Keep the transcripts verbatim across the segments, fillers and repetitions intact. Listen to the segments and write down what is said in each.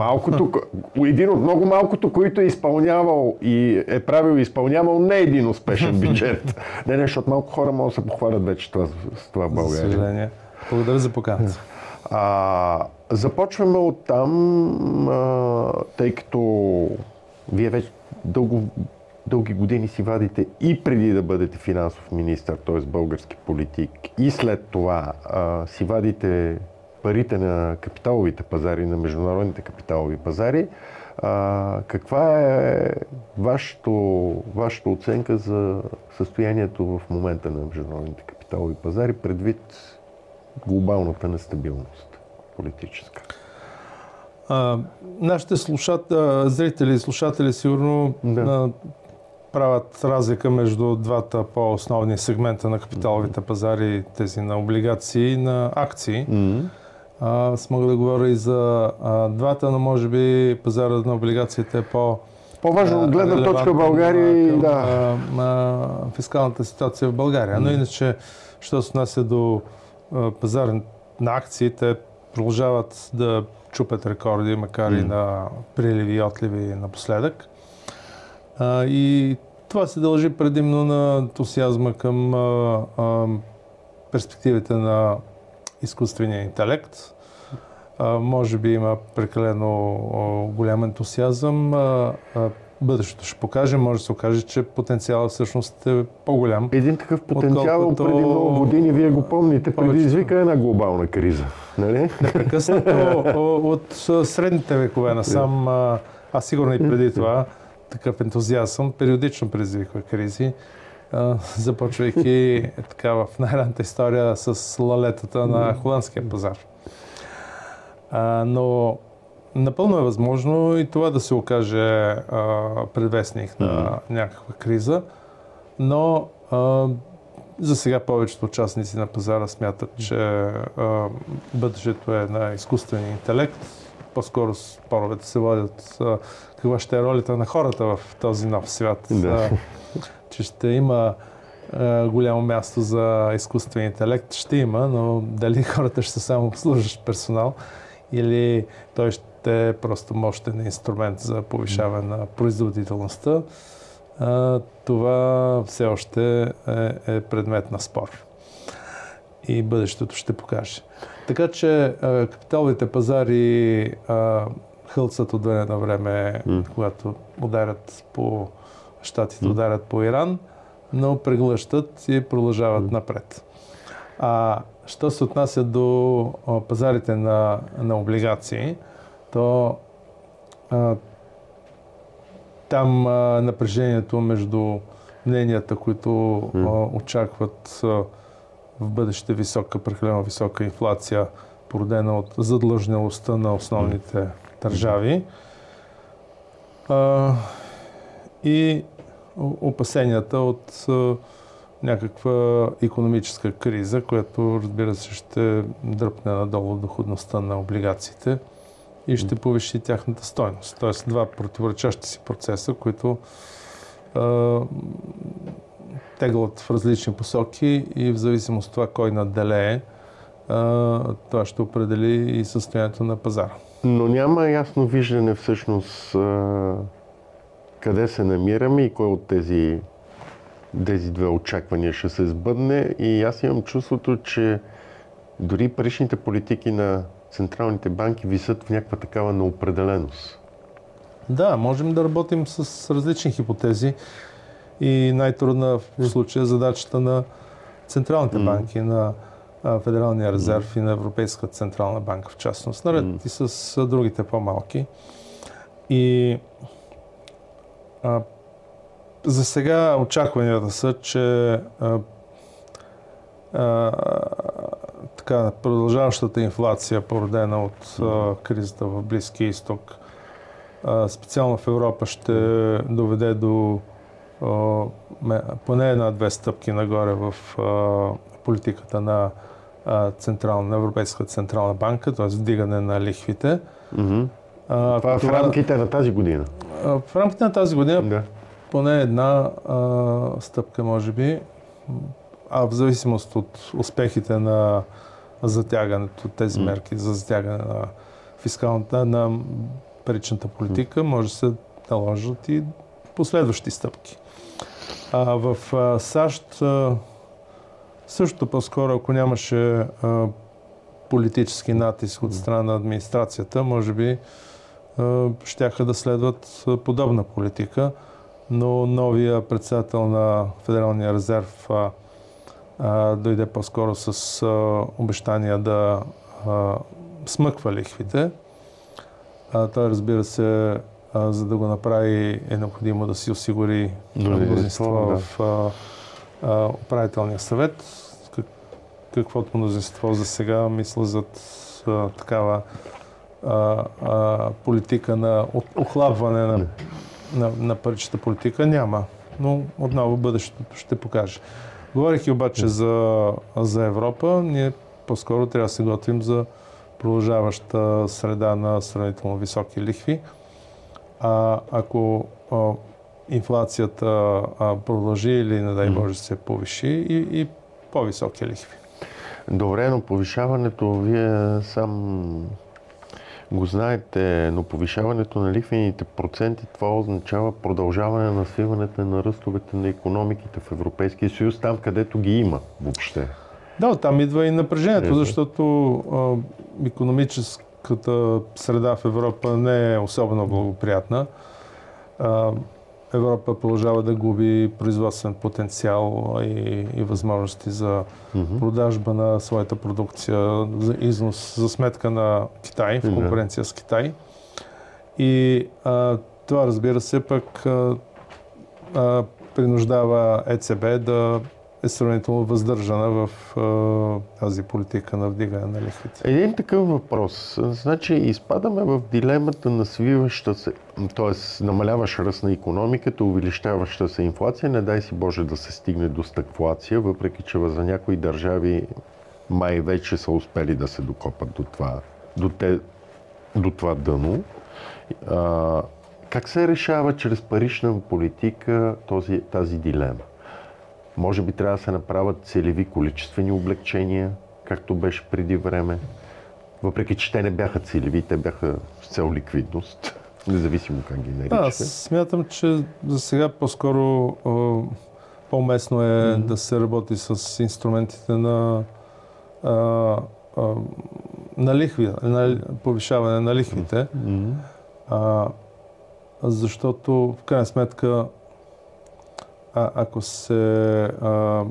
Малкото, един от много малкото, който е изпълнявал и е правил и изпълнявал не един успешен бюджет. Не, не, защото малко хора могат да се похвалят вече това, с това в България. За съжаление. Благодаря за поканата. А, започваме от там, а, тъй като вие вече дълго, дълги години си вадите и преди да бъдете финансов министър, т.е. български политик, и след това а, си вадите парите на капиталовите пазари, на международните капиталови пазари. А, каква е вашето, вашата оценка за състоянието в момента на международните капиталови пазари, предвид глобалната нестабилност политическа? А, нашите слушат, а, зрители и слушатели сигурно Да. а, правят разлика между двата по-основни сегмента на капиталовите пазари, тези на облигации и на акции. Mm-hmm. Аз мога да говоря и за а, двата, но може би пазара на облигациите е по... По-важно от гледна точка в България и да. А, а, фискалната ситуация в България. Но иначе, що се отнася до а, пазара на акциите, продължават да чупят рекорди, макар и на приливи и отливи напоследък. А, и това се дължи предимно на ентусиазма към а, а, перспективите на изкуствения интелект. А, може би има прекалено а, голям ентусиазъм. А, а, бъдещето ще покаже. Може да се окаже, че потенциалът всъщност е по-голям. Един такъв потенциал отколкото... преди много години, вие го помните, Повечето. предизвика една глобална криза. Нали? Непрекъснато от средните векове насам, а, а сигурно и преди това, такъв ентузиазъм периодично предизвиква кризи, а, започвайки така в най-ранната история с лалетата на холандския пазар. А, но напълно е възможно и това да се окаже а, предвестник на някаква криза, но а, за сега повечето участници на пазара смятат, че а, бъдещето е на изкуствения интелект. По-скоро споровете се водят а, каква ще е ролята на хората в този нов свят. Да. А, че ще има а, голямо място за изкуствен интелект. Ще има, но дали хората ще са само обслужващ персонал или той ще е просто мощен инструмент за повишаване на производителността, а, това все още е, е предмет на спор. И бъдещето ще покаже. Така че а, капиталовите пазари а, хълцат от време на време, mm. когато ударят по щатите, mm. ударят по Иран, но преглъщат и продължават mm. напред. А що се отнася до а, пазарите на, на облигации, то а, там а, напрежението между мненията, които mm. а, очакват а, в бъдеще висока, прекалено висока инфлация, породена от задлъжнялостта на основните mm. държави, а, и опасенията от а, някаква икономическа криза, която, разбира се, ще дръпне надолу доходността на облигациите и ще повиши тяхната стойност. Тоест два противоречащи си процеса, които а, теглят в различни посоки и в зависимост от това кой надделее, а, това ще определи и състоянието на пазара. Но няма ясно виждане всъщност а, къде се намираме и кой от тези, тези две очаквания ще се сбъдне. И аз имам чувството, че дори паричните политики на централните банки висят в някаква такава неопределеност. Да, можем да работим с различни хипотези и най-трудна в случая е задачата на централните mm. банки, на а, Федералния резерв mm. и на Европейската централна банка в частност, наред mm. и с а, другите по-малки. И а, за сега очакванията са, че а, а, така, продължаващата инфлация, породена от а, кризата в Близкия изток, а, специално в Европа, ще доведе до а, поне една-две стъпки нагоре в а, политиката на, а, централна, на Европейската централна банка, т.е. вдигане на лихвите. Mm-hmm. А, това, това в рамките на тази година? А, в рамките на тази година да. Поне една а, стъпка, може би, а в зависимост от успехите на затягането, тези мерки за затягане на фискалната, на паричната политика, може да се наложат и последващи стъпки. А в а, САЩ а, също по-скоро, ако нямаше а, политически натиск от страна на администрацията, може би а, щяха да следват подобна политика, но новия председател на Федералния резерв а, а, дойде по-скоро с а, обещания да а, смъква лихвите. А, той, разбира се, а, за да го направи, е необходимо да си осигури мнозинство да. в а, а, управителния съвет. Как, каквото мнозинство за сега мисля за а, такава а, а, политика на охлабване на, на, на паричната политика няма. Но отново бъдещето ще покаже. Говорейки обаче за, за Европа, ние по-скоро трябва да се готвим за продължаваща среда на сравнително високи лихви. А ако а, инфлацията а, продължи или, не дай Боже, се повиши, и, и по-високи лихви. Добре, но повишаването, вие сам го знаете, но повишаването на лихвените проценти, това означава продължаване на свиването на ръстовете на икономиките в Европейския съюз, там където ги има въобще. Да, там идва и напрежението, защото а, икономическата среда в Европа не е особено благоприятна. А, Европа продължава да губи производствен потенциал и, и възможности за mm-hmm. продажба на своята продукция, за износ за сметка на Китай, в конкуренция mm-hmm. с Китай. И а, това, разбира се, пък а, а, принуждава ЕЦБ да е сравнително въздържана в а, тази политика на вдигане на лихвите. Един такъв въпрос. Значи, изпадаме в дилемата на свиваща се, т.е. намаляващ ръст на икономиката, увеличаваща се инфлация, не дай си Боже да се стигне до стагфлация, въпреки че за някои държави май вече са успели да се докопат до това, до те, до това дъно. А, как се решава чрез парична политика този, тази дилема? Може би трябва да се направят целеви количествени облегчения, както беше преди време. Въпреки че те не бяха целеви, те бяха с цел ликвидност, независимо как ги наричате. Аз смятам, че за сега по-скоро по-уместно е mm-hmm. да се работи с инструментите на, а, а, на лихви, на повишаване на лихвите, mm-hmm. а, защото в крайна сметка А, ако се а,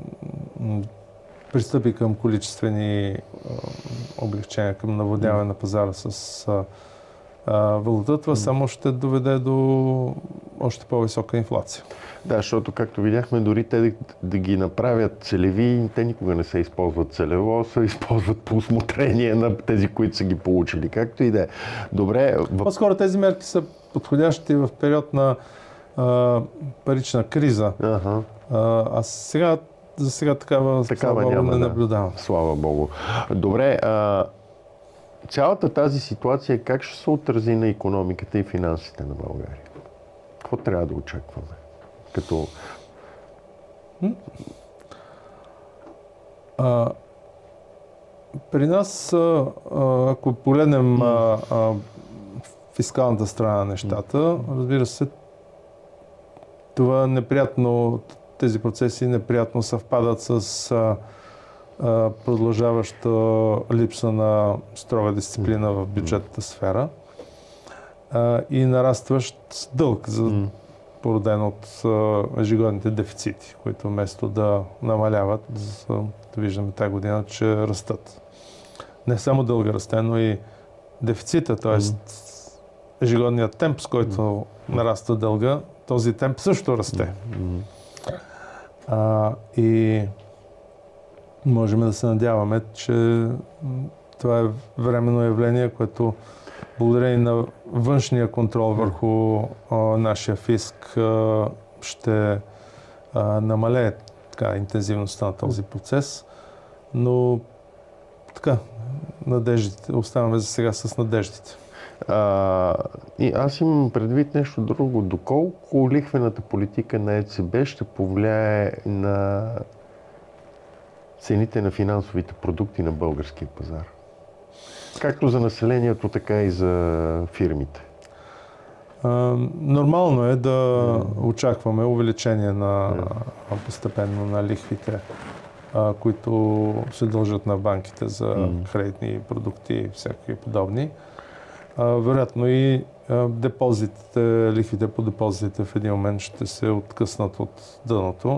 пристъпи към количествени а, облегчения, към наводняване на пазара с а, а, валута, това само ще доведе до още по-висока инфлация. Да, защото, както видяхме, дори те да, да ги направят целеви, те никога не се използват целево, се използват по усмотрение на тези, които са ги получили. Както и да е. Добре. В... По-скоро тези мерки са подходящи в период на а, парична криза. Ага. А, а сега, за сега такава, такава слава няма, не да. наблюдавам. Слава Богу. Добре, а, цялата тази ситуация как ще се отрази на икономиката и финансите на България? Какво трябва да очакваме? Като... А, при нас, а, ако погледнем а, а, фискалната страна на нещата, разбира се, това неприятно, тези процеси неприятно съвпадат с а, а, продължаваща липса на строга дисциплина в бюджетната сфера а, и нарастващ дълг, за, породен от а, ежегодните дефицити, които вместо да намаляват, за, да виждаме тази година, че растат. Не само дълга расте, но и дефицита, т.е. ежегодният темп, с който нараства дълга, този темп също расте. Mm-hmm. А, и можем да се надяваме, че това е временно явление, което благодарение на външния контрол върху а, нашия фиск а, ще а, намалее така, интензивността на този процес. Но така, надеждите, оставаме за сега с надеждите. А, и аз имам предвид нещо друго. Доколко лихвената политика на ЕЦБ ще повлияе на цените на финансовите продукти на българския пазар? както за населението, така и за фирмите? А, нормално е да очакваме увеличение на постепенно на лихвите, а, които се дължат на банките за кредитни продукти и всякакви подобни. А, вероятно и а, депозитите, лихвите по депозитите в един момент ще се откъснат от дъното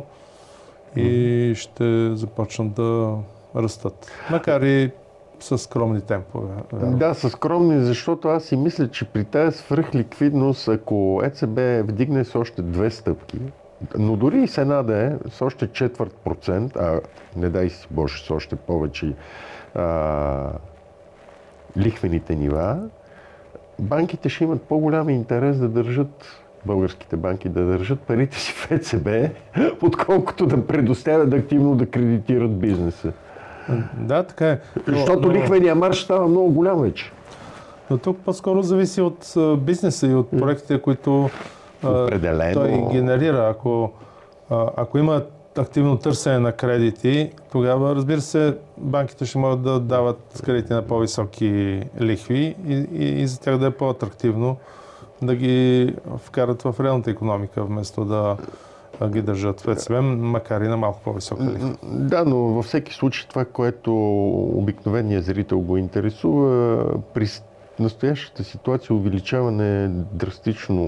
и ще започнат да растат. Макар и с скромни темпове. Да, с скромни, защото аз си мисля, че при тази свръхликвидност, ако ЕЦБ вдигне с още две стъпки, но дори и с една да е, с още четвърт процент, а не дай си Боже, с още повече а, лихвените нива, банките ще имат по-голям интерес да държат, българските банки да държат парите си в ЕЦБ, отколкото да предоставят активно да кредитират бизнеса. Да, така е. Но, Защото но, лихвения марж става много голям вече. Но тук по-скоро зависи от бизнеса и от проектите, които Определено. той генерира. Ако, ако има активно търсене на кредити, тогава, разбира се, банките ще могат да дават кредити на по-високи лихви и, и, и за тях да е по-атрактивно да ги вкарат в реалната икономика, вместо да ги държат в ЕЦБ, макар и на малко по-висока лихва. Да, но във всеки случай това, което обикновеният зрител го интересува, при настоящата ситуация увеличаване драстично,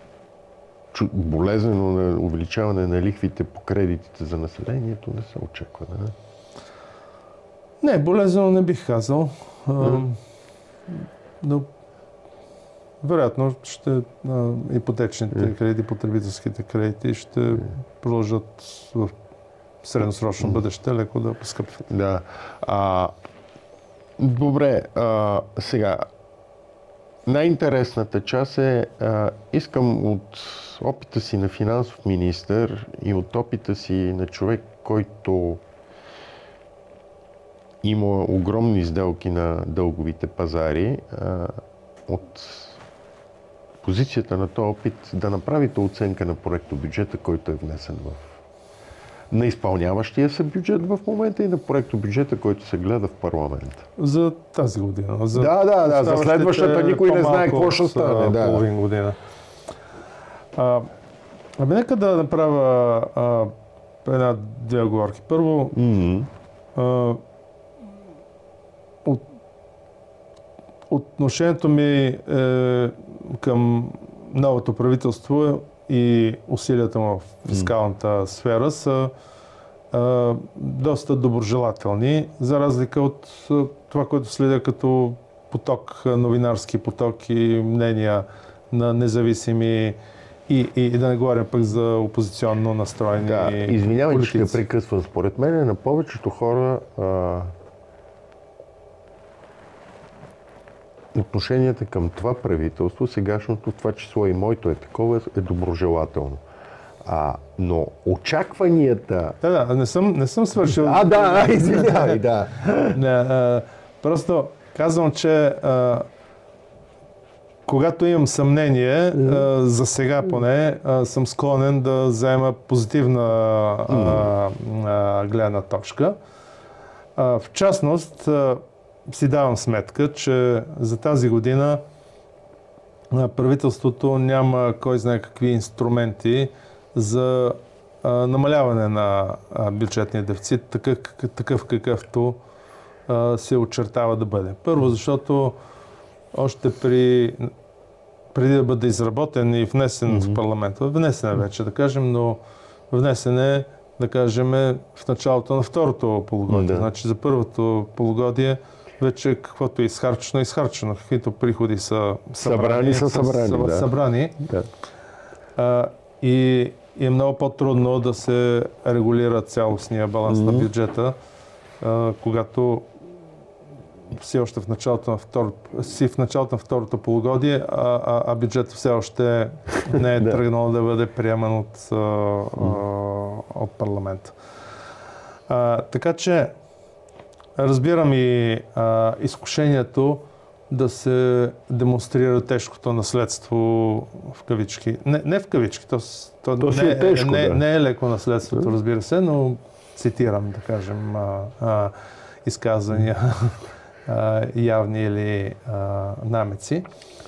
болезнено на увеличаване на лихвите по кредитите за населението не се очаква. Да? Не, болезнено не бих казал. Mm. Но вероятно ще а, ипотечните mm. кредити, потребителските кредити ще mm. продължат в средносрочно mm. бъдеще леко да поскъпват. Да. А, добре, а, сега най-интересната част е, а, искам от опита си на финансов министър и от опита си на човек, който има огромни сделки на дълговите пазари, а, от позицията на този опит да направите оценка на проектобюджета, който е внесен в на изпълняващия се бюджет в момента и на проектобюджета, който се гледа в парламента. За тази година. За да, да, да. За следващата никой не знае какво ще стане. Да. Половин година. А, аби нека да направя а, една-две оговорки. Първо, mm-hmm. а, от, отношението ми е, към новото правителство и усилията му в фискалната mm. сфера са а, доста доброжелателни, за разлика от а, това, което следя като поток, новинарски поток и мнения на независими и, и, и да не говорим пък за опозиционно настроени да, извинявай, политици. че прекъсвам. Според мен на повечето хора а, отношенията към това правителство, сегашното, това число и моето е такова, е доброжелателно. А, но очакванията... Да, да, не съм, не съм свършил... А, да, извинявай, да. Не, а, просто казвам, че а, когато имам съмнение, а, за сега поне, а, съм склонен да заема позитивна а, а, гледна точка. А, в частност, а, си давам сметка, че за тази година правителството няма кой знае какви инструменти за а, намаляване на а, бюджетния дефицит, такъв, такъв какъвто а, се очертава да бъде. Първо, защото още при, преди да бъде изработен и внесен mm-hmm. в парламента, внесен е вече, да кажем, но внесен е, да кажем, в началото на второто полугодие. Mm-hmm. Значи за първото полугодие вече каквото е изхарчено, изхарчено. Каквито приходи са събрани, събрани са събрани. Са, да. събрани. Да. А, и, и е много по-трудно да се регулира цялостния баланс mm-hmm. на бюджета, а, когато си още в началото на второто, си в началото на второто полугодие, а, а, а бюджетът все още не е тръгнал да бъде приеман от, а, а, от парламента. А, така че разбирам и а, изкушението да се демонстрира тежкото наследство в кавички. Не, не в кавички, то, то, то не, е тежко, не, да. не е леко наследството, разбира се, но цитирам, да кажем, а, а, изказвания а, явни или а, намеци,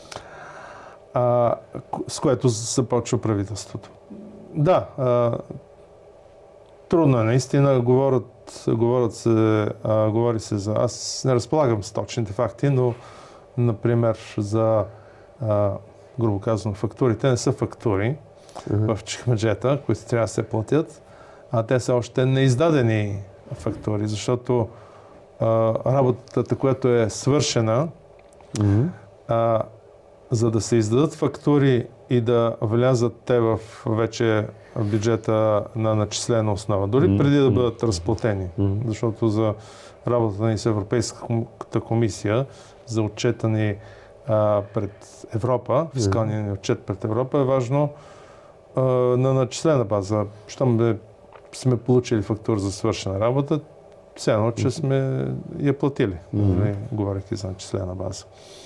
а, с което започва правителството. Да, а, трудно е наистина, говорят, говорят се, а, говори се за... Аз не разполагам с точните факти, но, например, за, а, грубо казано, фактурите не са фактури mm-hmm. в чекмеджета, които трябва да се платят, а те са още неиздадени фактури, защото а, работата, която е свършена, mm-hmm. а, за да се издадат фактури и да влязат те в вече бюджета на начислена основа, дори mm-hmm. преди да бъдат разплатени. Mm-hmm. Защото за работата ни с Европейската комисия, за отчета ни а, пред Европа, фискалния ни отчет пред Европа е важно а, на начислена база. Щом бе, сме получили фактура за свършена работа, все едно, че сме я платили, mm-hmm. говорейки за начислена база.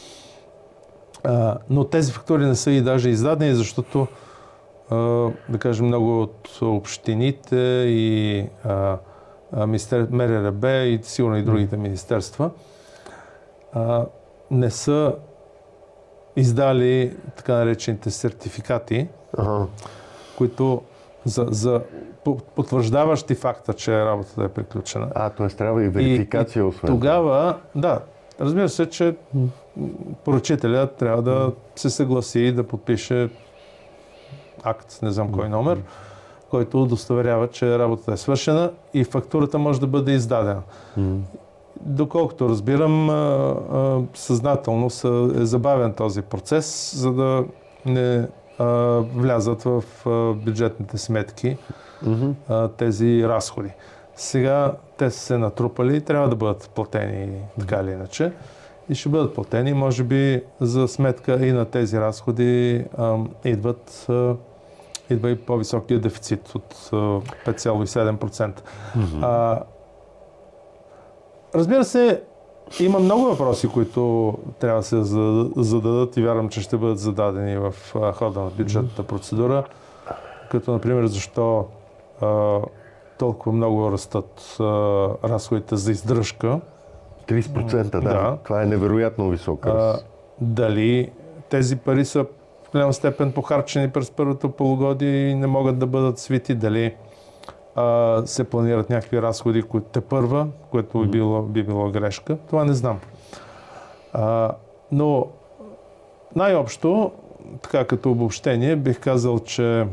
А, но тези фактури не са и даже издадени, защото а, да кажем, много от общините и а, а, министер... МРРБ и сигурно и другите министерства а, не са издали така наречените сертификати, ага. които за, за потвърждаващи факта, че работата е приключена. А, т.е. трябва и верификация, и, освен. Тогава, да, разбира се, че поръчителят трябва да се съгласи и да подпише акт, не знам кой номер, който удостоверява, че работата е свършена и фактурата може да бъде издадена. Mm. Доколкото разбирам, съзнателно е забавен този процес, за да не влязат в бюджетните сметки mm-hmm. тези разходи. Сега те са се натрупали и трябва да бъдат платени така или иначе. И ще бъдат платени, може би за сметка и на тези разходи а, идват, а, идва и по-високия дефицит от а, пет цяло и седем процента. Mm-hmm. А, разбира се, има много въпроси, които трябва да се зададат и вярвам, че ще бъдат зададени в а, хода на бюджетната процедура, като например защо а, толкова много растат а, разходите за издръжка. трийсет процента, да. да. Това е невероятно висок ръст. Дали тези пари са в голяма степен похарчени през първото полугодие и не могат да бъдат свити, дали а, се планират някакви разходи, които те първа, което би било, би било грешка, това не знам. А, но най-общо, така като обобщение, бих казал, че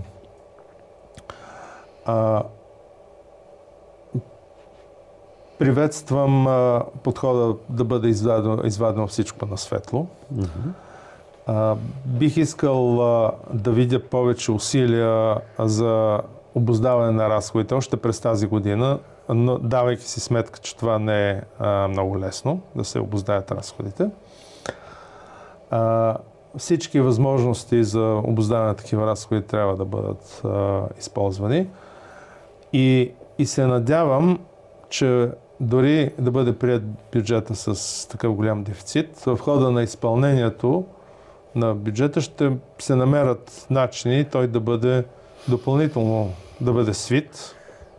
а, приветствам а, подхода да бъде извадено, извадено всичко на светло. Mm-hmm. А, бих искал а, да видя повече усилия за обуздаване на разходите още през тази година, но давайки си сметка, че това не е а, много лесно да се обуздаят разходите. А, всички възможности за обуздаване на такива разходи трябва да бъдат а, използвани. И, и се надявам, че дори да бъде прият бюджета с такъв голям дефицит, в хода на изпълнението на бюджета ще се намерят начини той да бъде допълнително да бъде свит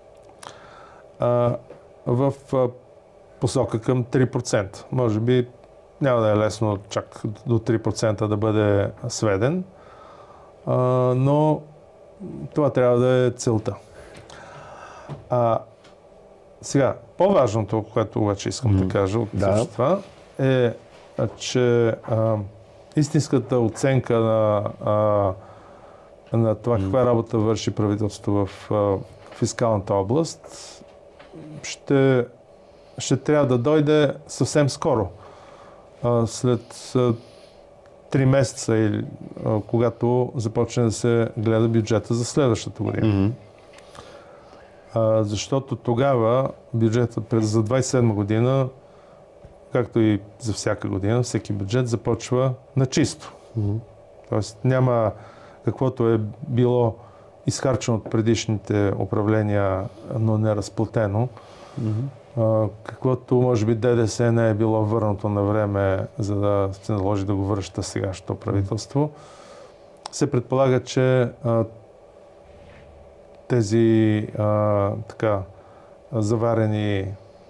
а, в а, посока към три процента. Може би няма да е лесно чак до три процента да бъде сведен, а, но това трябва да е целта. А, сега, по-важното, което обаче искам mm. да кажа от да. всичко това, е, че а, истинската оценка на, а, на това mm. каква работа върши правителството в а, фискалната област ще, ще трябва да дойде съвсем скоро. А, след а, три месеца, или, а, когато започне да се гледа бюджета за следващата година. Mm-hmm. А, защото тогава бюджетът за двадесет и седма година, както и за всяка година, всеки бюджет започва на чисто. Mm-hmm. Тоест няма каквото е било изхарчено от предишните управления, но не разплатено. Mm-hmm. А, каквото може би ДДС не е било върнато на време, за да се наложи да го връща сегашното правителство. Се предполага, че а, тези а, така заварени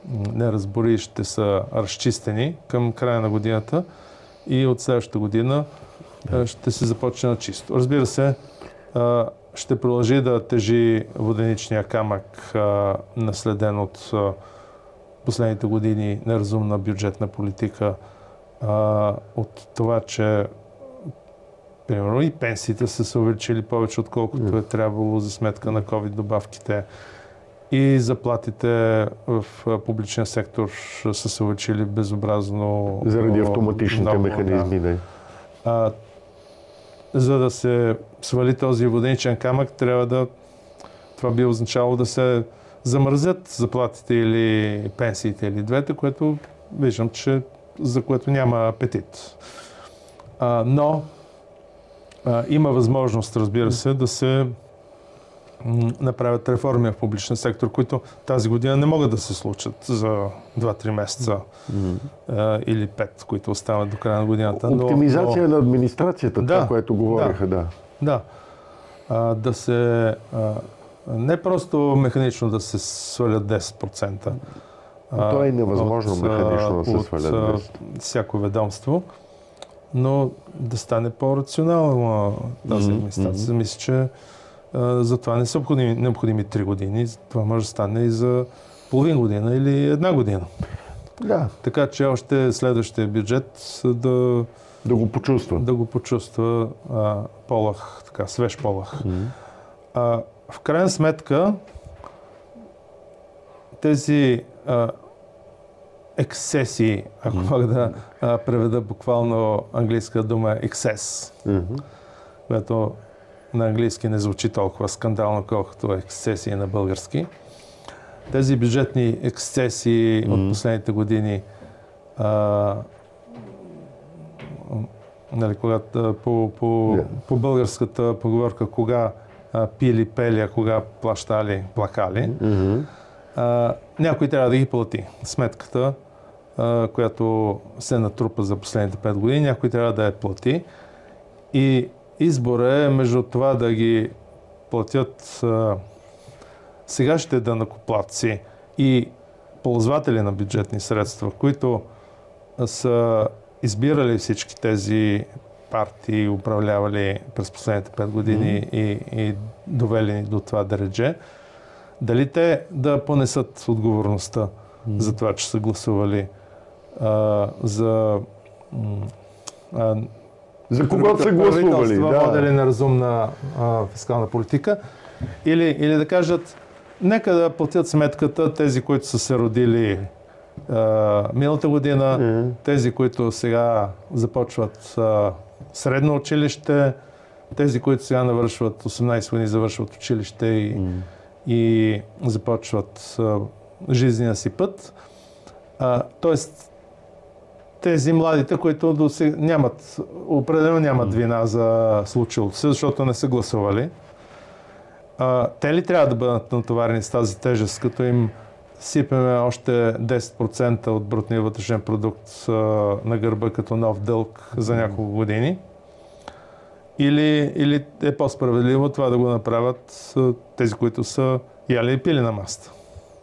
неразбори ще са разчистени към края на годината и от следващата година а, ще се започне на чисто. Разбира се, а, ще продължи да тежи воденичния камък, а, наследен от а, последните години неразумна бюджетна политика, а, от това, че примерно и пенсиите са се увеличили повече, отколкото е трябвало за сметка на ковид добавките. И заплатите в публичния сектор са се увеличили безобразно. Заради автоматичните много, механизми, да. А, за да се свали този воденичен камък, трябва да... Това би означало да се замръзят заплатите или пенсиите или двете, което виждам, че за което няма апетит. А, но а, има възможност, разбира се, да се м, направят реформи в публичния сектор, които тази година не могат да се случат за два-три месеца mm-hmm. а, или пет, които остават до края на годината. Оптимизация но, но... на администрацията, да, това, което говориха, да. Да, да. А, да се... А, не просто механично да се свалят десет процента. А, то е невъзможно от, механично да се от, свалят десет процента. Всяко ведомство, но да стане по-рационално тази администрация. Mm-hmm. Мисля, че а, за това не са необходими, необходими три години. Това може да стане и за половин година или една година. Да. Така че още следващия бюджет да, да го почувства. Да го почувства а, полах, така, свеж полах. Mm-hmm. А, в крайна сметка, тези а, ексеси, ако mm-hmm. мога да а, преведа буквално английска дума ексес, mm-hmm. която на английски не звучи толкова скандално, колкото ексеси на български. Тези бюджетни ексцеси mm-hmm. от последните години, а, нали, когато, по, по, yeah. по българската поговорка, кога а, пили, пели, а кога плащали, плакали, mm-hmm. а, някой трябва да ги плати. Сметката, а, която се натрупа за последните пет години, някой трябва да я плати. И избора е между това да ги платят а, сегашните данъкоплатци и ползватели на бюджетни средства, които са избирали всички тези партии, управлявали през последните пет години mm-hmm. и, и довели ни до това дередже, дали те да понесат отговорността mm-hmm. за това, че са гласували а, за... А, за когото са гласували, да. Водили неразумна а, фискална политика, или, или да кажат, нека да платят сметката тези, които са се родили а, миналата година, mm-hmm. тези, които сега започват а, средно училище, тези, които сега навършват осемнайсет години, завършват училище и, mm-hmm. и започват а, жизнения си път. А, тоест, тези младите, които до сега нямат, определено нямат вина за случилото се, защото не са гласували. А, те ли трябва да бъдат натоварени с тази тежест, като им сипеме още десет процента от брутния вътрешен продукт а, на гърба като нов дълг за няколко години? Или, или е по-справедливо това да го направят а, тези, които са яли и пили на масата?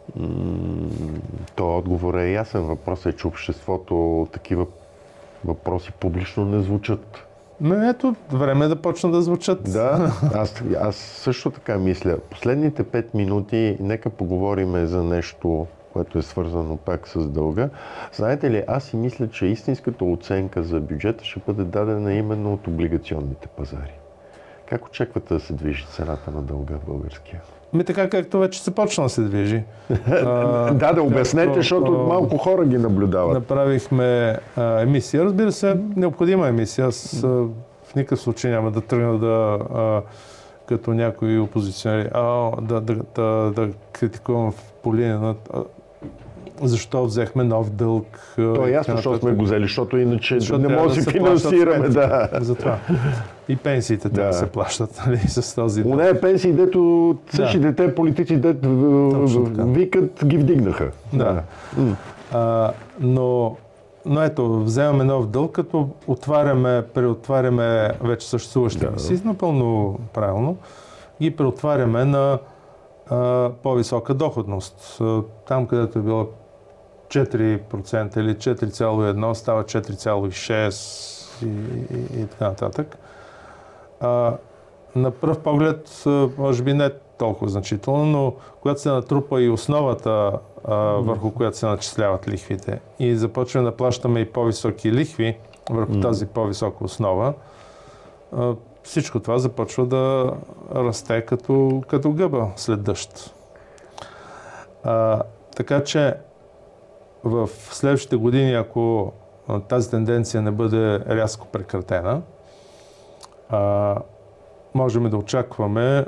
То отговор е ясен. Въпросът е, че обществото такива въпроси публично не звучат. Но ето, време е да почна да звучат. Да, аз, аз също така мисля. Последните пет минути нека поговорим за нещо, което е свързано пак с дълга. Знаете ли, аз си мисля, че истинската оценка за бюджета ще бъде дадена именно от облигационните пазари. Как очаквате да се движи цената на дълга в българския? Ми така, както вече се почна да се движи. а, да, да обяснете, защото малко хора ги наблюдават. Направихме а, емисия. Разбира се, необходима емисия. Аз а, в никакъв случай няма да тръгна да, а, като някои опозиционери, а, да, да, да, да критикувам в по линия на а, защо взехме нов дълг. То е ясно, защото сме го взели, защото иначе защото не може да се финансираме. Да. Затова. И пенсиите трябва да се плащат, нали, с този дълг. Не, пенсии, дето същите те политици, дето викат, ги вдигнаха. Да. да. А, но, но ето, вземаме нов дълг, като отваряме, преотваряме вече съществуващите да. си, напълно правилно, ги преотваряме на а, по-висока доходност. Там, където е била четири процента или четири цяло и едно става четири цяло и шест и, и, и така нататък. А, на пръв поглед, може би не толкова значително, но когато се натрупа и основата, а, върху която се начисляват лихвите и започваме да плащаме и по-високи лихви върху mm. тази по-висока основа, а, всичко това започва да расте като, като гъба след дъжд. А, така че в следващите години, ако тази тенденция не бъде рязко прекратена, а, можем да очакваме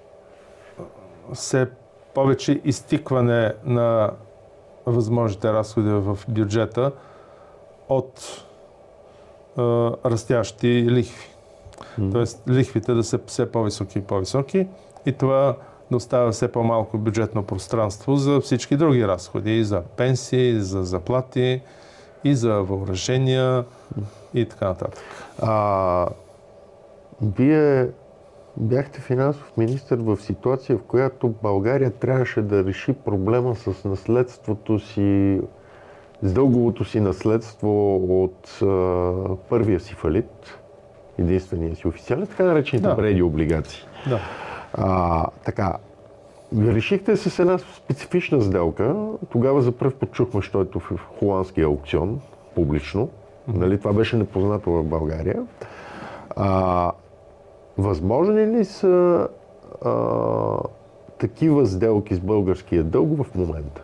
все повече изтикване на възможните разходи в бюджета от а, растящи лихви. Mm. Тоест лихвите да са все по-високи и по-високи и това да оставя все по-малко бюджетно пространство за всички други разходи, и за пенсии, и за заплати, и за въоръжения и така нататък. А, вие бяхте финансов министър в ситуация, в която България трябваше да реши проблема с наследството си, с дълговото си наследство от а, първия си фалит, единствения си официален, така наречените да. Бреди облигации. Да. А, така, решихте с една специфична сделка. Тогава за пръв път чухме, що е в холандския аукцион, публично. Mm-hmm. Нали, това беше непознато в България. А, възможни ли са а, такива сделки с българския дълг в момента?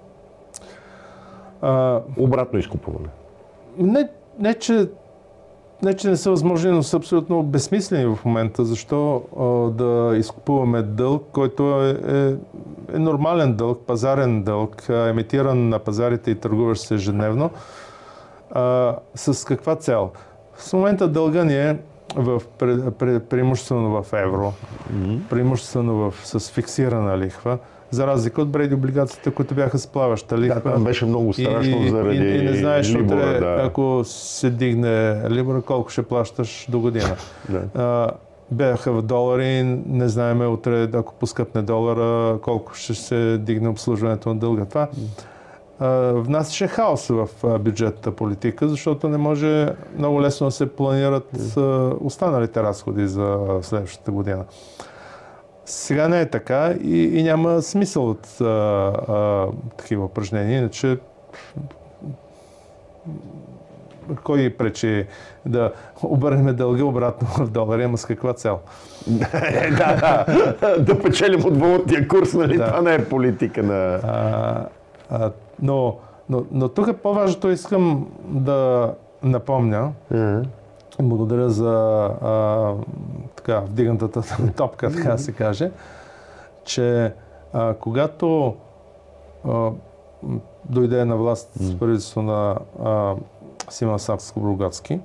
А, Обратно изкупуване. Не, не, че Не, че не са възможни, но са абсолютно безсмислени в момента. Защо а, да изкупуваме дълг, който е, е, е нормален дълг, пазарен дълг, емитиран на пазарите и търгуващ се ежедневно. А, с каква цел? В момента дълга ни е в, пре, пре, преимуществено в евро, mm-hmm. преимуществено в, с фиксирана лихва, за разлика от Бреди облигациите, които бяха с плаваща лихва. Да, там беше много страшно и, заради и, и не знаеш, Либора, утре, да. ако се дигне Либора, колко ще плащаш до година. Да. А, бяха в долари, не знаем утре, ако поскъпне долара, колко ще се дигне обслужването на дълга. Това а, внасяше хаос в бюджетната политика, защото не може много лесно да се планират а, останалите разходи за следващата година. Сега не е така и, и няма смисъл от а, а, такива упражнения, иначе кой пречи да обърнем дълга обратно в долари, ама с каква цел? да, да, да печелим от валутния курс, нали? Да. Това не е политика на... А, а, но, но, но тук по-важното искам да напомня, uh-huh. благодаря за а, така, вдигнатата топка, така да се каже, че а, когато а, дойде на власт с правителството на а, Симеон Сакскобургготски,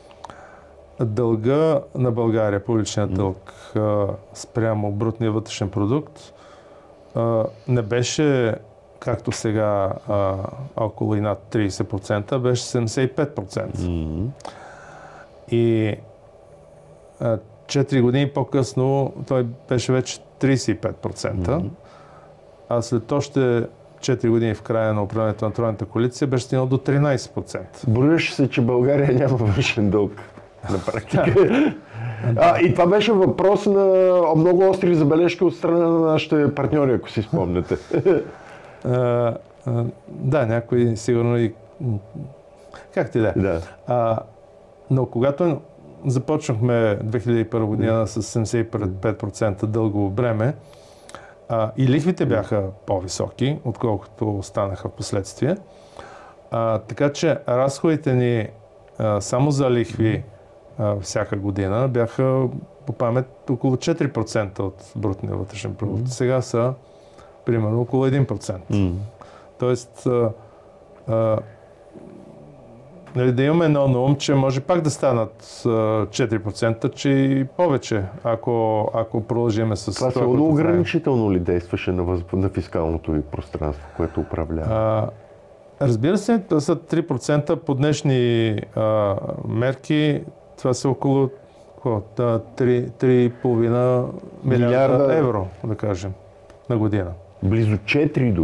дълга на България, публичният дълг а, спрямо брутния вътрешен продукт, а, не беше както сега а, около и над трийсет процента, беше седемдесет и пет процента. Mm-hmm. И а, четири години по-късно той беше вече трийсет и пет процента, mm-hmm. а след още четири години в края на управлението на тройната коалиция беше стигнал до тринайсет процента. Броеше се, че България няма външен дълг на практика. А, и това беше въпрос на много остри забележки от страна на нашите партньори, ако си спомняте. А, а, да, някой сигурно и... Как ти да? Да. А, но когато започнахме две хиляди и първа година с седемдесет и пет процента дългово бреме, а, и лихвите бяха по-високи, отколкото станаха в последствие. А, така че разходите ни а, само за лихви а, всяка година бяха по памет около четири процента от брутния вътрешен продукт. Сега са примерно около един процент. Mm. Тоест, а, а, нали, да имаме едно на ум, че може пак да станат а, четири процента, че и повече, ако, ако продължиме с това. Това много ограничително ли действаше на, въз... на фискалното ви пространство, което управлява? А, разбира се, това са три процента по днешни а, мерки. Това са около три цяло и пет милиарда, милиарда евро, да кажем, на година. Близо четири дори.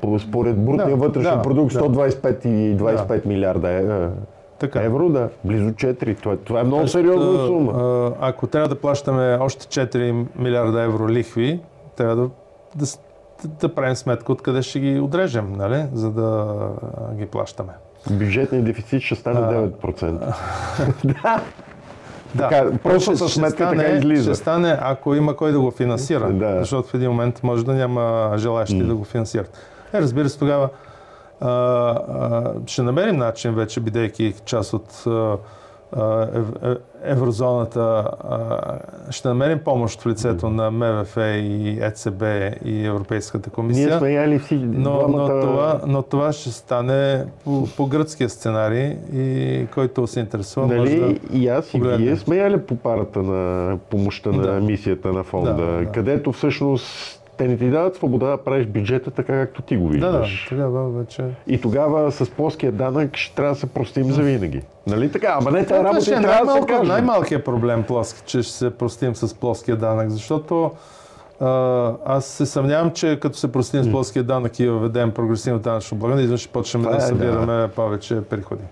според брутния да, вътрешен да, продукт да. сто двадесет и пет и двадесет и пет да. милиарда евро. Така. Евро, да. Близо четири. Това, това е много сериозна сума. Ако трябва да плащаме още четири милиарда евро лихви, трябва да, да, да правим сметка откъде ще ги отрежем, нали? За да ги плащаме. Бюджетният дефицит ще стане девет процента. Да. Да, така, просто със сметка така излиза. Ще стане, ако има кой да го финансира, да. Защото в един момент може да няма желаящи mm. да го финансират. Е, разбира се, тогава а, а, ще намерим начин вече, бидейки част от а, а, еврозоната, а, ще намерим помощ в лицето mm. на МВФ и ЕЦБ и Европейската комисия. Ние сме яли всички но, двамата... но, това, но това ще стане по, по гръцкия сценарий и който се интересува, нали, може да и аз и погледне. вие сме яли по парата на помощта на да. мисията на фонда, да, да. където всъщност те не ти дават свобода да правиш бюджета така, както ти го виждаш. Да, да, тогава вече... И тогава с плоския данък ще трябва да се простим за винаги. Нали така? Ама не тази работа трябва най- да се каже. Най-малкият проблем, плоски, че ще се простим с плоския данък, защото а, аз се съмнявам, че като се простим с плоския данък и въведем прогресивно данъчно облагане, изведнъж ще почнем да събираме да. повече приходи.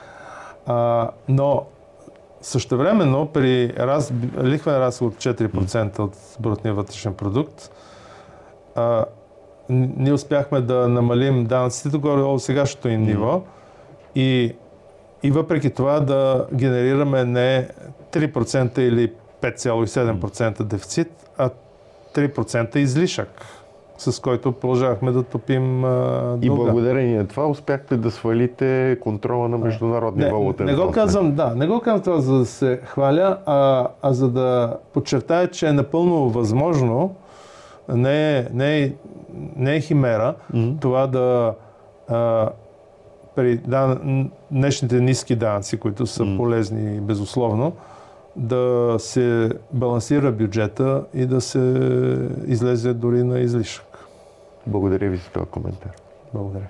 А, но същевременно при раз, лихвен разход от четири процента от брутния вътрешен продукт, а, ние успяхме да намалим данъците догоре от сегашното им ниво и, и въпреки това да генерираме не три процента или пет цяло и седем процента дефицит, а три процента излишък, с който продължавахме да топим а, дълга. И благодарение на това успяхте да свалите контрола на Международния валутен фонд. Не го казвам, да, не го казвам това за да се хваля, а, а за да подчертая, че е напълно възможно, не е, не е, не е химера, mm-hmm. това да а, при дан, днешните ниски данъци, които са mm-hmm. полезни безусловно, да се балансира бюджета и да се излезе дори на излишък. Благодаря ви за този коментар. Благодаря.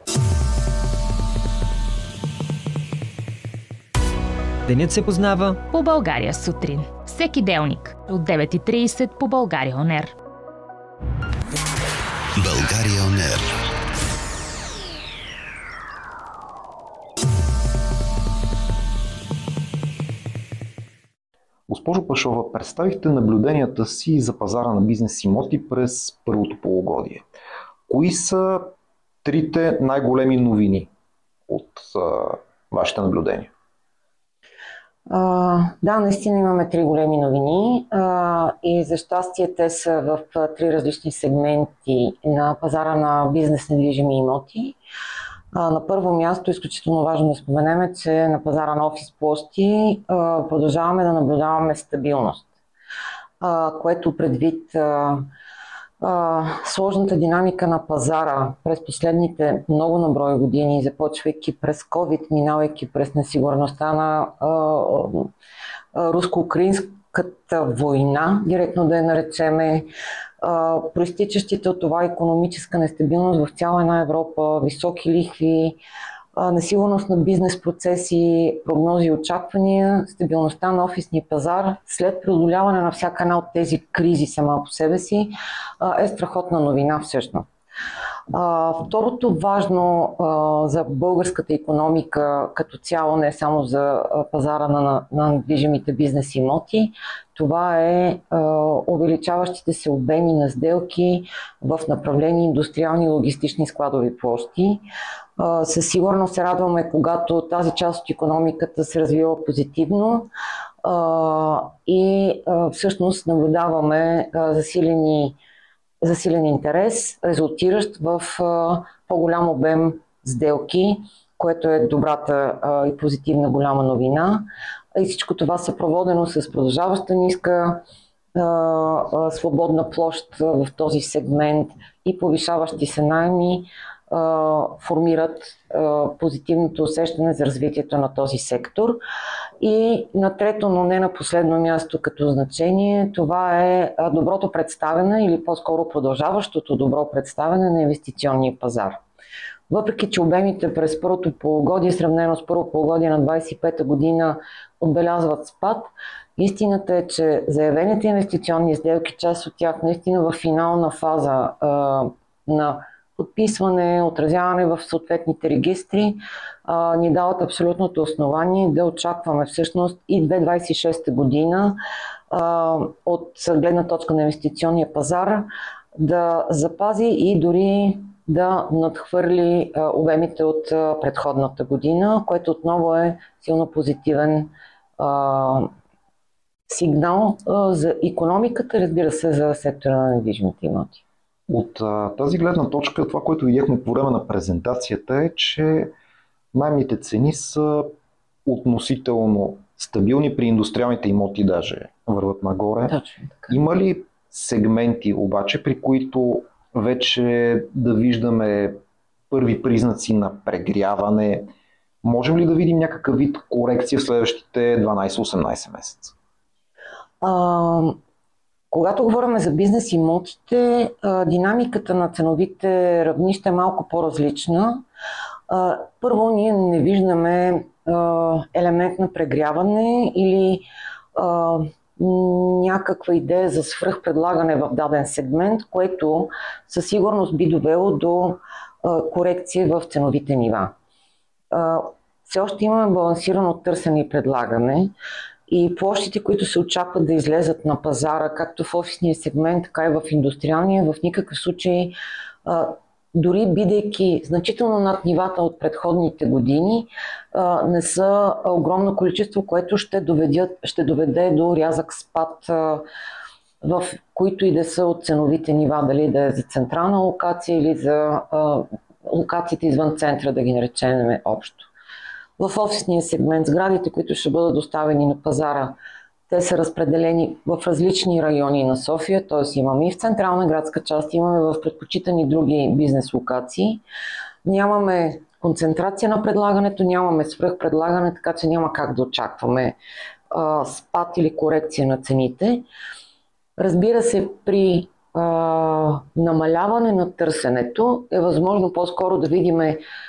Денят се познава по България сутрин. Всеки делник от девет и тридесет по България Он Ер. България Он Ер. Госпожо Пашова, представихте наблюденията си за пазара на бизнес имоти през първото полугодие. Кои са трите най-големи новини от а, вашите наблюдения? Uh, да, наистина имаме три големи новини uh, и за щастие те са в uh, три различни сегменти на пазара на бизнес недвижими имоти. Uh, на първо място, изключително важно да споменем, че на пазара на офис площи uh, продължаваме да наблюдаваме стабилност, uh, което предвид uh, Uh, сложната динамика на пазара през последните много наброй години, започвайки през COVID, минавайки през несигурността на uh, uh, руско-украинската война, директно да я наречеме, uh, проистичащите от това икономическа нестабилност в цяла една Европа, високи лихви, uh, несигурност на бизнес процеси, прогнози и очаквания, стабилността на офисния пазар, след преодоляване на всяка една от тези кризи сама по себе си, е страхотна новина всъщност. Второто важно за българската икономика като цяло, не само за пазара на, на недвижимите бизнес имоти, това е увеличаващите се обеми на сделки в направление индустриални и логистични складови площи. Със сигурност се радваме, когато тази част от икономиката се развива позитивно и всъщност наблюдаваме засилени засилен интерес, резултиращ в а, по-голям обем сделки, което е добрата а, и позитивна голяма новина. И всичко това съпроводено с продължаваща ниска а, а, свободна площ в този сегмент и повишаващи се наеми а, формират а, позитивното усещане за развитието на този сектор. И на трето, но не на последно място като значение, това е доброто представяне или по-скоро продължаващото добро представяне на инвестиционния пазар. Въпреки че обемите през първото полугодие, сравнено с първо полугодие на двадесет и пета година, отбелязват спад, истината е, че заявените инвестиционни сделки, част от тях наистина в финална фаза а, на подписване, отразяване в съответните регистри, а, ни дават абсолютното основание да очакваме всъщност и две хиляди двадесет и шеста година а, от гледна точка на инвестиционния пазар да запази и дори да надхвърли а, обемите от а, предходната година, което отново е силно позитивен а, сигнал а, за икономиката, разбира се, за сектора на недвижимите имоти. От а, тази гледна точка, това, което видяхме по време на презентацията е, че наемните цени са относително стабилни, при индустриалните имоти даже върват нагоре. Точно така. Има ли сегменти обаче, при които вече да виждаме първи признаци на прегряване? Можем ли да видим някакъв вид корекция в следващите дванадесет-осемнадесет месеца? А, когато говорим за бизнес имотите, а, динамиката на ценовите равнища е малко по-различна. А, първо, ние не виждаме а, елемент на прегряване или а, някаква идея за свръхпредлагане в даден сегмент, което със сигурност би довело до а, корекция в ценовите нива. А, все още имаме балансирано търсене и предлагане и площите, които се очакват да излезат на пазара, както в офисния сегмент, така и в индустриалния, в никакъв случай, а, дори бидейки значително над нивата от предходните години, а, не са огромно количество, което ще, доведят, ще доведе до рязък спад, а, в които и да са от ценовите нива, дали да е за централна локация или за а, локациите извън центъра, да ги наречем общо. В офисния сегмент сградите, които ще бъдат доставени на пазара, те са разпределени в различни райони на София, т.е. имаме и в централна градска част, имаме в предпочитани други бизнес локации. Нямаме концентрация на предлагането, нямаме свръхпредлагане, така че няма как да очакваме а, спад или корекция на цените. Разбира се, при а, намаляване на търсенето е възможно по-скоро да видим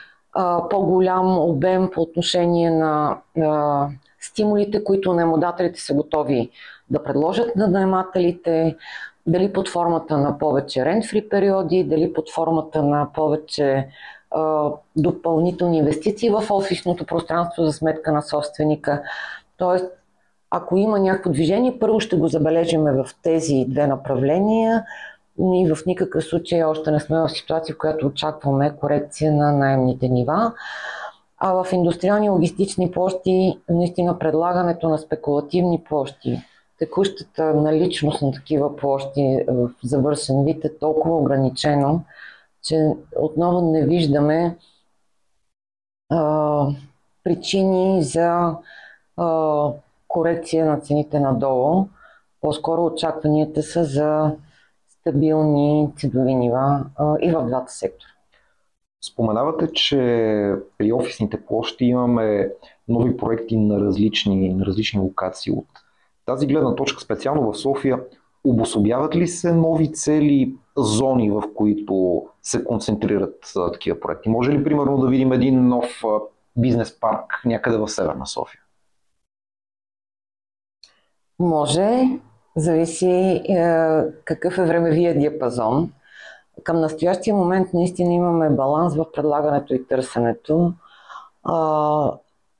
по-голям обем по отношение на а, стимулите, които наемодателите са готови да предложат на наемателите, дали под формата на повече рент-фри периоди, дали под формата на повече а, допълнителни инвестиции в офисното пространство за сметка на собственика. Тоест, ако има някакво движение, първо ще го забележиме в тези две направления. Ние в никакъв случай още не сме в ситуация, в която очакваме корекция на наемните нива. А в индустриални и логистични площи, наистина предлагането на спекулативни площи, текущата наличност на такива площи в завършен вид е толкова ограничено, че отново не виждаме а, причини за а, корекция на цените надолу. По-скоро очакванията са за стабилни ценови нива а, и в двата сектора. Споменавате, че при офисните площи имаме нови проекти на различни, на различни локации. От тази гледна точка, специално в София, обособяват ли се нови цели зони, в които се концентрират а, такива проекти? Може ли, примерно, да видим един нов а, бизнес парк някъде в Северна София? Може. Зависи е, какъв е времевия диапазон. Към настоящия момент наистина имаме баланс в предлагането и търсенето. А,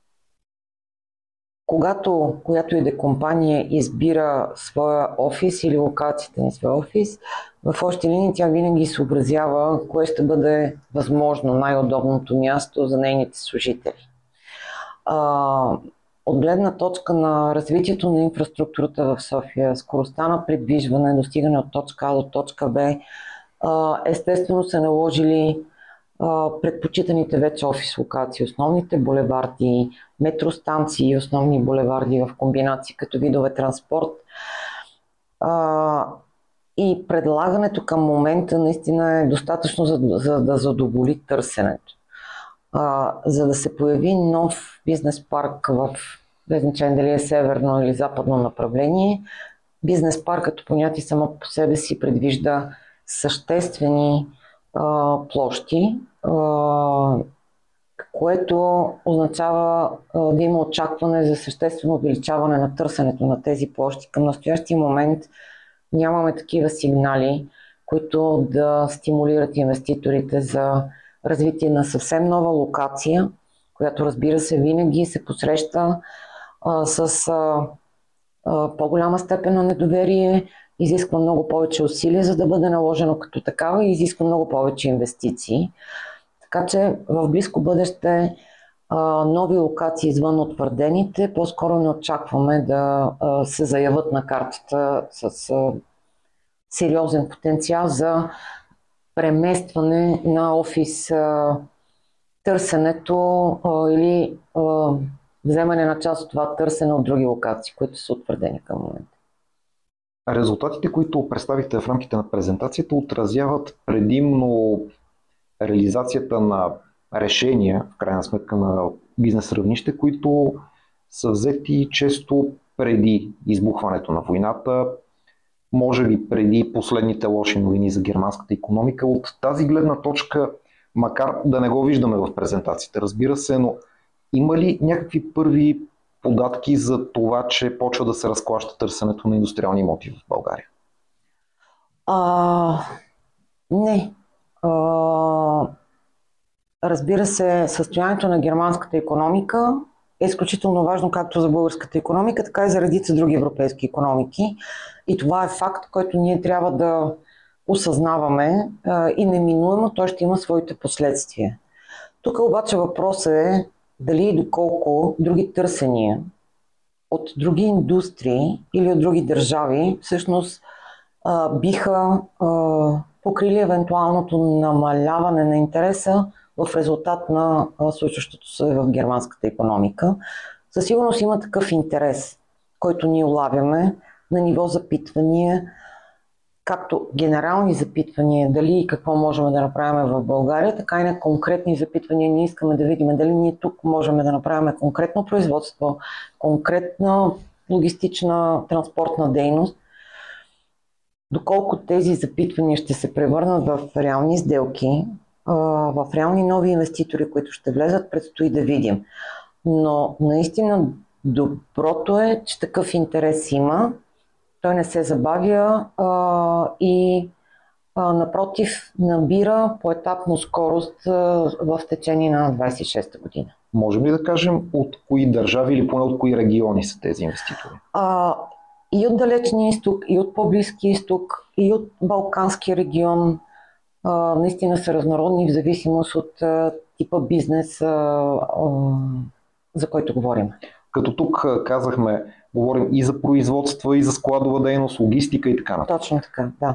когато която и да компания избира своя офис или локацията на своя офис, в общи линии тя винаги съобразява кое ще бъде възможно най-удобното място за нейните служители. А, От гледна точка на развитието на инфраструктурата в София, скоростта на придвижване, достигане от точка А до точка Б, естествено са наложили предпочитаните вече офис локации, основните булеварди, метростанции и основни булеварди в комбинации като видове транспорт. И предлагането към момента наистина е достатъчно за, за да задоволи търсенето. А, за да се появи нов бизнес парк в, без значение дали е северно или западно направление, бизнес парк като понятие само по себе си предвижда съществени а, площи, а, което означава а, да има очакване за съществено увеличаване на търсенето на тези площи. Към настоящия момент нямаме такива сигнали, които да стимулират инвеститорите за развитие на съвсем нова локация, която, разбира се, винаги се посреща а, с а, а, по-голяма степен на недоверие, изисква много повече усилия, за да бъде наложено като такава и изисква много повече инвестиции. Така че в близко бъдеще а, нови локации извън утвърдените, по-скоро не очакваме да а, се заявят на картата с а, сериозен потенциал за преместване на офис а, търсенето а, или а, вземане на част от това търсене от други локации, които са утвърдени към момента. Резултатите, които представихте в рамките на презентацията, отразяват предимно реализацията на решения, в крайна сметка на бизнес равнище, които са взети често преди избухването на войната, може би преди последните лоши новини за германската икономика. От тази гледна точка, макар да не го виждаме в презентацията, разбира се, но има ли някакви първи податки за това, че почва да се разклаща търсенето на индустриални имоти в България? А, не. А, разбира се, състоянието на германската икономика е изключително важно както за българската икономика, така и за редица други европейски икономики. И това е факт, който ние трябва да осъзнаваме а, и неминуемо той ще има своите последствия. Тук обаче въпросът е дали и доколко други търсения от други индустрии или от други държави всъщност а, биха а, покрили евентуалното намаляване на интереса в резултат на а, случващото се в германската икономика. Със сигурност има такъв интерес, който ние улавяме на ниво запитвания, както генерални запитвания, дали и какво можем да направим в България, така и на конкретни запитвания. Ние искаме да видим дали ние тук можем да направим конкретно производство, конкретна логистична транспортна дейност. Доколко тези запитвания ще се превърнат в реални сделки, в реални нови инвеститори, които ще влезат, предстои да видим. Но наистина доброто е, че такъв интерес има. Той не се забавя а, и а, напротив набира поетапно скорост а, в течение на двадесет и шеста година. Можем ли да кажем от кои държави или поне от кои региони са тези инвеститори? А, и от Далечния изток, и от по-близкия изток, и от Балканския регион. А, наистина са разнородни в зависимост от а, типа бизнес, а, а, за който говорим. Като тук казахме, говорим и за производства, и за складова дейност, логистика и така нататък. Точно така, да.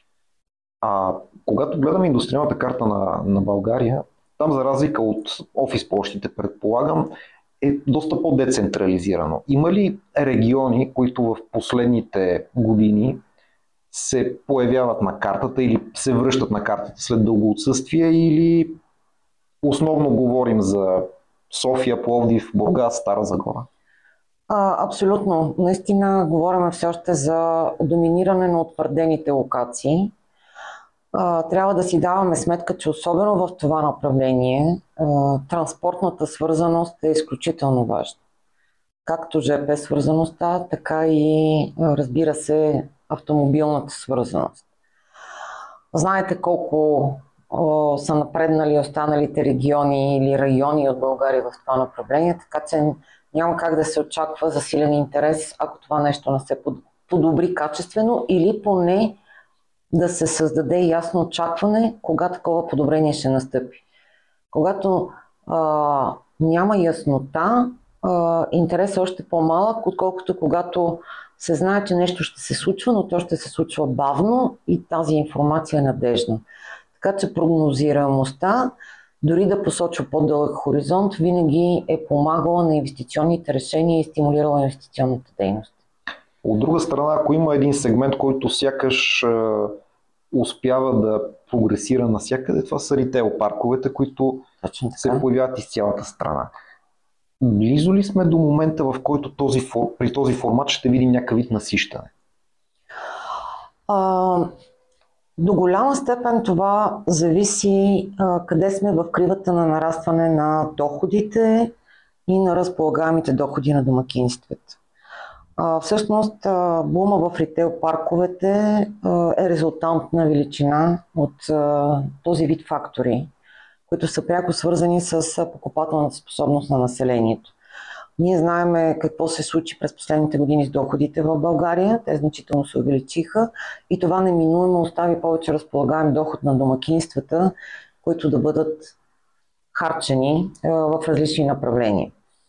А когато гледаме индустриалната карта на, на България, там за разлика от офис площите, предполагам, е доста по-децентрализирано. Има ли региони, които в последните години се появяват на картата или се връщат на картата след дълго отсъствие, или основно говорим за София, Пловдив, Бургас, Стара Загора? А, абсолютно. Наистина говорим все още за доминиране на утвърдените локации. А, трябва да си даваме сметка, че особено в това направление а, транспортната свързаност е изключително важна. Както жп свързаността, така и, разбира се, автомобилната свързаност. Знаете колко о, са напреднали останалите региони или райони от България в това направление, така че няма как да се очаква засилен интерес, ако това нещо не се подобри качествено, или поне да се създаде ясно очакване кога такова подобрение ще настъпи. Когато а, няма яснота, а, интерес е още по-малък, отколкото когато се знае, че нещо ще се случва, но то ще се случва бавно и тази информация е надежна. Така че прогнозираемостта, дори да посочва по-дълъг хоризонт, винаги е помагала на инвестиционните решения и стимулирала инвестиционната дейност. От друга страна, ако има един сегмент, който сякаш е, успява да прогресира навсякъде, това са ритейл парковете, които се появяват из цялата страна. Близо ли сме до момента, в който този, при този формат ще видим някакъв вид насищане? А, до голяма степен това зависи а, къде сме в кривата на нарастване на доходите и на разполагаемите доходи на домакинствата. А, всъщност, а, бума в ритейл парковете а, е резултантна величина от а, този вид фактори, които са пряко свързани с а, покупателната способност на населението. Ние знаем какво се случи през последните години с доходите в България. Те значително се увеличиха и това неминуемо остави повече разполагаем доход на домакинствата, които да бъдат харчени а, в различни направления.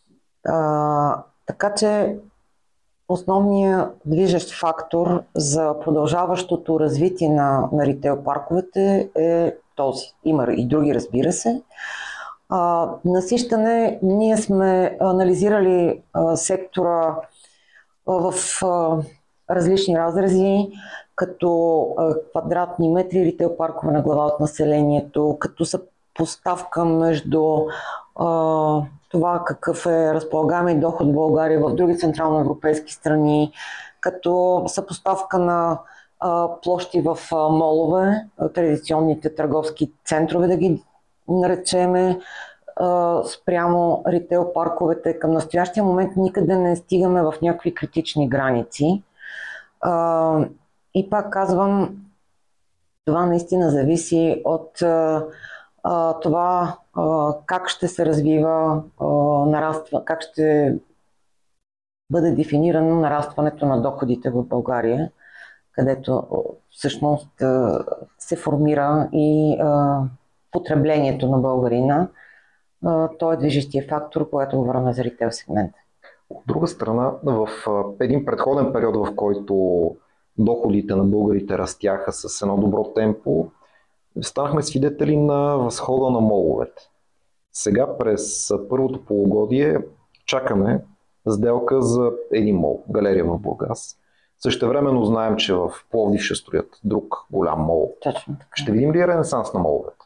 А, така че основният движещ фактор за продължаващото развитие на, на ритейл парковете е този. Има и други, разбира се. А, насищане, ние сме анализирали а, сектора а, в а, различни разрези, като а, квадратни метри ритейл паркове на глава от населението, като съпоставка между а, това какъв е разполагаемият доход в България в други централноевропейски страни, като съпоставка на а, площи в а, молове, а, традиционните търговски центрове, да ги наречеме, а, спрямо ритейл парковете. Към настоящия момент никъде не стигаме в някакви критични граници. А, и пак казвам, това наистина зависи от а, а, това а, как ще се развива, а, нараства, как ще бъде дефинирано нарастването на доходите в България, където всъщност а, се формира и а, потреблението на българина. А, той е движещия фактор, когато говорим за ритейл сегмента. От друга страна, в един предходен период, в който доходите на българите растяха с едно добро темпо, станахме свидетели на възхода на моловете. Сега през първото полугодие чакаме сделка за един мол, галерия в Бургас. Същевременно знаем, че в Пловдив ще строят друг голям мол. Точно така. Ще видим ли ренесанс на моловете?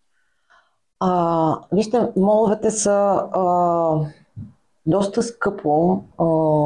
А, вижте, моловете са а, доста скъпо а,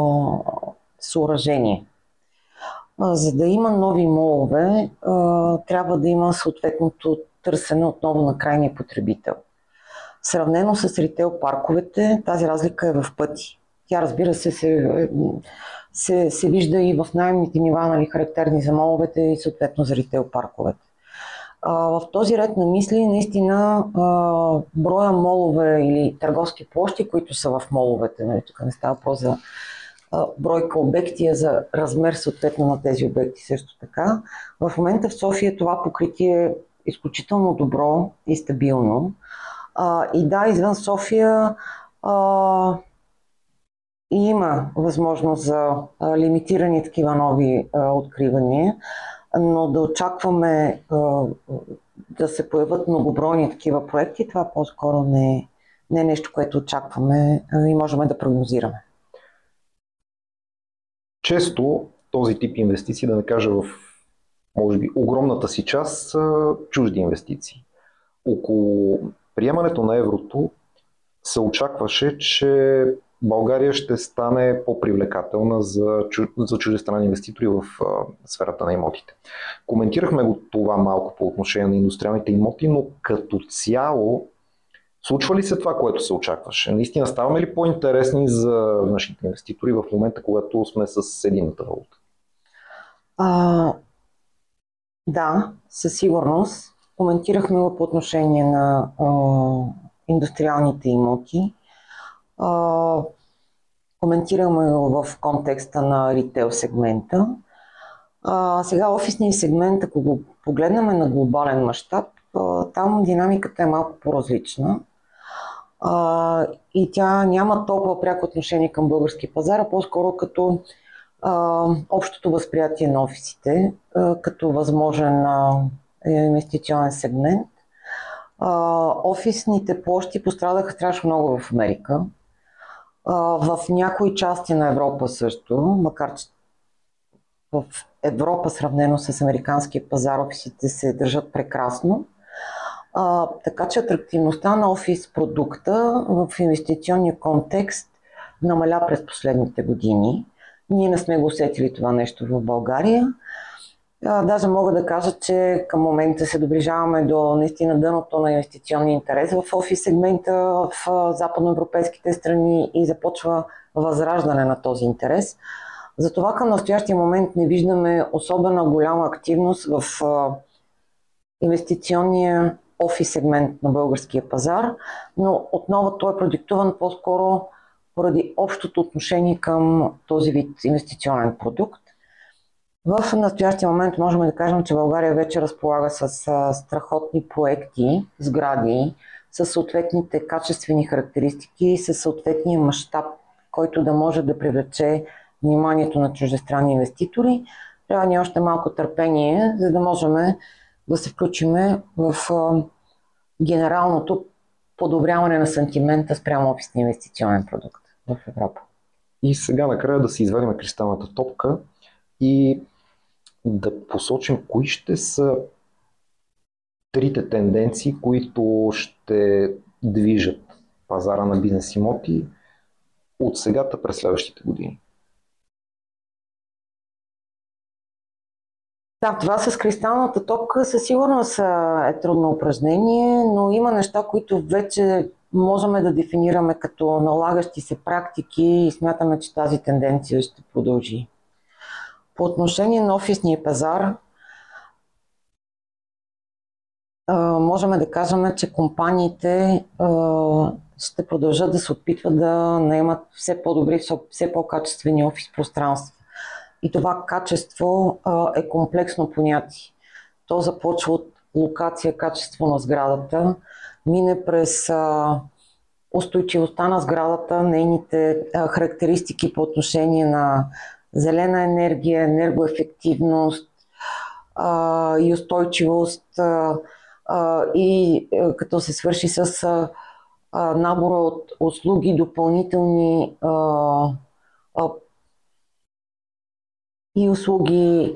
съоръжение. А, за да има нови молове, а, трябва да има съответното търсене отново на крайния потребител. Сравнено с ритейл парковете, тази разлика е в пъти. Тя, разбира се, се, се, се вижда и в наемните нива, нали, характерни за моловете и съответно за ритейл парковете. А, в този ред на мисли, наистина, а, броя молове или търговски площи, които са в моловете, нали, тук не става по за а, бройка обекти, а за размер съответно на тези обекти също така. В момента в София това покритие е изключително добро и стабилно. А, и да, извън София а, има възможност за а, лимитирани такива нови а, откривания, но да очакваме а, да се появят многобройни такива проекти, това по-скоро не, не е нещо, което очакваме а, и можем да прогнозираме. Често този тип инвестиции, да не кажа в, може би, огромната си част, са чужди инвестиции. Около приемането на еврото се очакваше, че България ще стане по-привлекателна за, чу... за чуждестранни инвеститори в а, сферата на имотите. Коментирахме го това малко по отношение на индустриалните имоти, но като цяло случва ли се това, което се очакваше? Наистина ставаме ли по-интересни за външните инвеститори в момента, когато сме с единната валута? А, да, със сигурност. Коментирахме го по отношение на а, индустриалните имоти. Uh, коментираме го в контекста на ритейл сегмента. Uh, сега офисния сегмент, ако го погледнем на глобален мащаб, uh, там динамиката е малко по-различна uh, и тя няма толкова пряко отношение към български пазар, а по-скоро като uh, общото възприятие на офисите, uh, като възможен uh, инвестиционен сегмент. Uh, офисните площи пострадаха страшно много в Америка. В някои части на Европа също, макар че в Европа сравнено с американския пазар офисите се държат прекрасно. А, така че атрактивността на офис продукта в инвестиционния контекст намаля през последните години. Ние не сме го усетили това нещо в България. А, даже мога да кажа, че към момента се доближаваме до наистина дъното на инвестиционния интерес в офис сегмента в западноевропейските страни и започва възраждане на този интерес. Затова към настоящия момент не виждаме особена голяма активност в а, инвестиционния офис сегмент на българския пазар, но отново той е продиктуван по-скоро поради общото отношение към този вид инвестиционен продукт. В настоящия момент можем да кажем, че България вече разполага с а, страхотни проекти, сгради, с съответните качествени характеристики, с съответния мащаб, който да може да привлече вниманието на чуждестранни инвеститори. Трябва ни още малко търпение, за да можем да се включим в а, генералното подобряване на сантимента спрямо офисния инвестиционен продукт в Европа. И сега накрая да си извадим кристалната топка и да посочим кои ще са трите тенденции, които ще движат пазара на бизнес имоти от сегата през следващите години. Да, това с кристалната топка със сигурност е трудно упражнение, но има неща, които вече можем да дефинираме като налагащи се практики и смятаме, че тази тенденция ще продължи. По отношение на офисния пазар, можем да кажем, че компаниите ще продължат да се опитват да наемат все по-добри, все по-качествени офис пространства. И това качество е комплексно понятие. То започва от локация, качество на сградата, мине през устойчивостта на сградата, нейните характеристики по отношение на зелена енергия, енергоефективност и устойчивост, и като се свърши с набора от услуги, допълнителни и услуги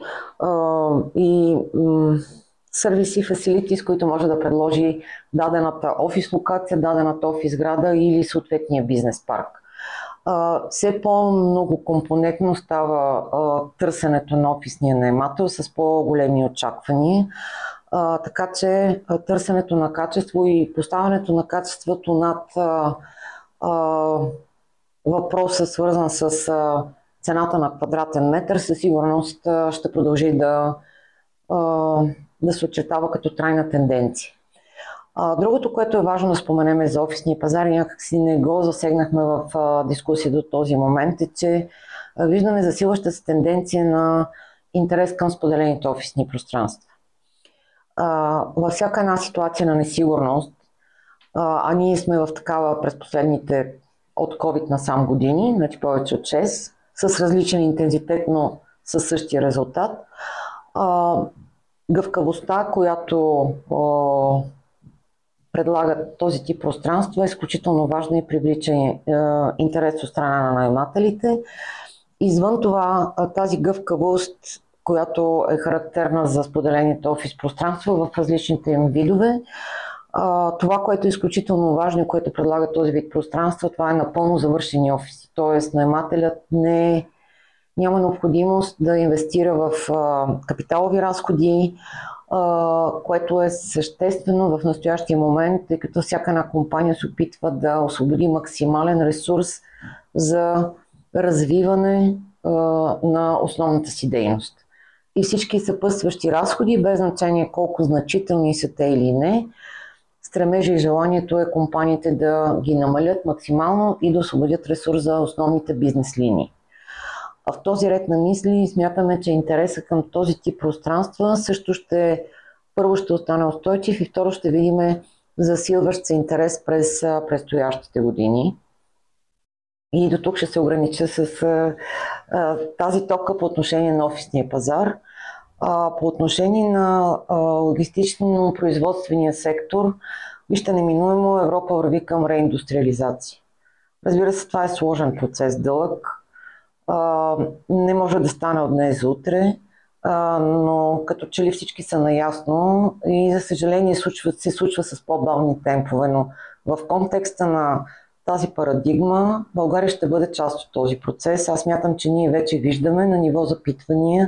и сервиси, фасилити, с които може да предложи дадената офис локация, дадената офис сграда или съответния бизнес парк. Все по-много компонентно става търсенето на офисния наемател с по-големи очаквания. А, така че а, търсенето на качество и поставянето на качеството над а, а, въпроса, свързан с а, цената на квадратен метър, със сигурност а, ще продължи да, а, да се очертава като трайна тенденция. А, другото, което е важно да споменем за офисния пазар, и някакси не го засегнахме в а, дискусия до този момент, е, че а, виждаме засилваща се тенденция на интерес към споделените офисни пространства. Uh, във всяка една ситуация на несигурност, uh, а ние сме в такава през последните от COVID насам години, значи повече от шест, с различен интензитет, но със същия резултат, uh, гъвкавостта, която uh, предлагат този тип пространство, е изключително важно и привлича uh, интерес от страна на наемателите. Извън това, тази гъвкавост, която е характерна за споделените офис пространства в различните им видове. Това, което е изключително важно и което предлага този вид пространства, това е напълно завършени офиси. Тоест, наемателят не, няма необходимост да инвестира в капиталови разходи, което е съществено в настоящия момент, тъй като всяка една компания се опитва да освободи максимален ресурс за развиване на основната си дейност. И всички съпътстващи разходи, без значение колко значителни са те или не, стремежа и желанието е компаниите да ги намалят максимално и да освободят ресурс за основните бизнес линии. А в този ред на мисли смятаме, че интересът към този тип пространства също ще, първо ще остане устойчив и второ ще видим засилващ се интерес през предстоящите години. И до тук ще се огранича с а, а, тази топка по отношение на офисния пазар. А, по отношение на а, логистично-производствения сектор, вижте, неминуемо Европа върви към реиндустриализация. Разбира се, това е сложен процес, дълъг. А, не може да стане от днес за утре, а, но като че ли всички са наясно и за съжаление случва, се случва с по-бавни темпове, но в контекста на тази парадигма България ще бъде част от този процес. Аз смятам, че ние вече виждаме на ниво запитвания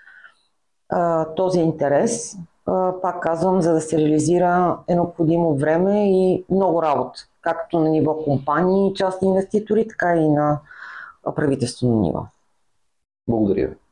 този интерес. Пак казвам, за да се реализира е необходимо време и много работа, както на ниво компании и частни инвеститори, така и на правителствено ниво. Благодаря ви.